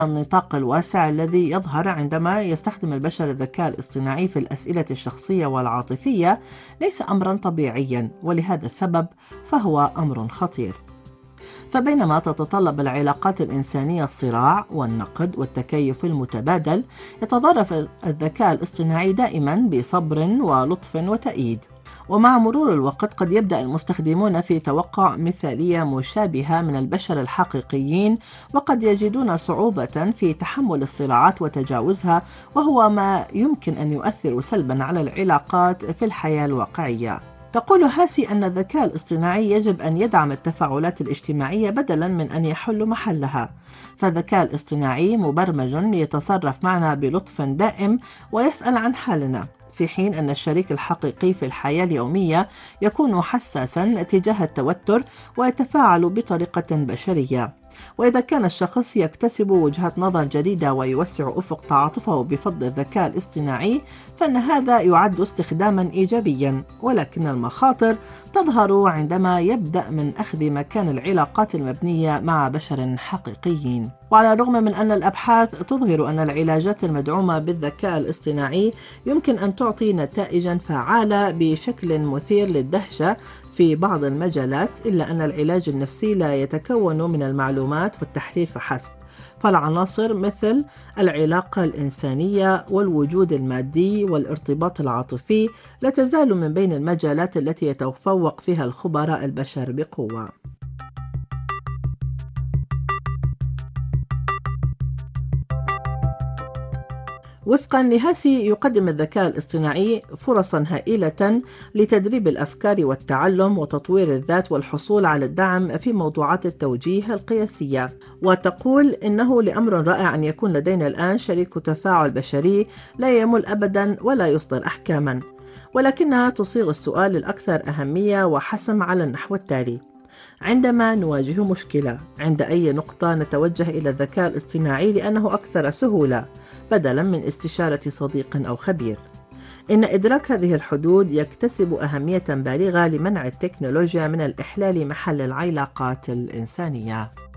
النطاق الواسع الذي يظهر عندما يستخدم البشر الذكاء الاصطناعي في الأسئلة الشخصية والعاطفية ليس أمرا طبيعيا، ولهذا السبب فهو أمر خطير. فبينما تتطلب العلاقات الإنسانية الصراع والنقد والتكيف المتبادل، يتظرف الذكاء الاصطناعي دائما بصبر ولطف وتأييد. ومع مرور الوقت قد يبدأ المستخدمون في توقع مثالية مشابهة من البشر الحقيقيين، وقد يجدون صعوبة في تحمل الصراعات وتجاوزها، وهو ما يمكن أن يؤثر سلبا على العلاقات في الحياة الواقعية. تقول هاسي أن الذكاء الاصطناعي يجب أن يدعم التفاعلات الاجتماعية بدلا من أن يحل محلها، فالذكاء الاصطناعي مبرمج ليتصرف معنا بلطف دائم ويسأل عن حالنا، في حين أن الشريك الحقيقي في الحياة اليومية يكون حساسا تجاه التوتر ويتفاعل بطريقة بشرية. وإذا كان الشخص يكتسب وجهة نظر جديدة ويوسع أفق تعاطفه بفضل الذكاء الاصطناعي، فإن هذا يعد استخداما إيجابيا، ولكن المخاطر تظهر عندما يبدأ من أخذ مكان العلاقات المبنية مع بشر حقيقيين. وعلى الرغم من أن الأبحاث تظهر أن العلاجات المدعومة بالذكاء الاصطناعي يمكن أن تعطي نتائجا فعالة بشكل مثير للدهشة في بعض المجالات، إلا أن العلاج النفسي لا يتكون من المعلومات والتحليل فحسب، فالعناصر مثل العلاقة الإنسانية والوجود المادي والارتباط العاطفي لا تزال من بين المجالات التي يتفوق فيها الخبراء البشر بقوة. وفقا لهاسي، يقدم الذكاء الاصطناعي فرصا هائلة لتدريب الأفكار والتعلم وتطوير الذات والحصول على الدعم في موضوعات التوجيه القياسية. وتقول إنه لأمر رائع أن يكون لدينا الآن شريك تفاعل بشري لا يمل أبدا ولا يصدر أحكاما، ولكنها تصيغ السؤال الأكثر أهمية وحسم على النحو التالي: عندما نواجه مشكلة، عند أي نقطة نتوجه إلى الذكاء الاصطناعي لأنه أكثر سهولة بدلا من استشارة صديق أو خبير؟ إن إدراك هذه الحدود يكتسب أهمية بالغة لمنع التكنولوجيا من الإحلال محل العلاقات الإنسانية.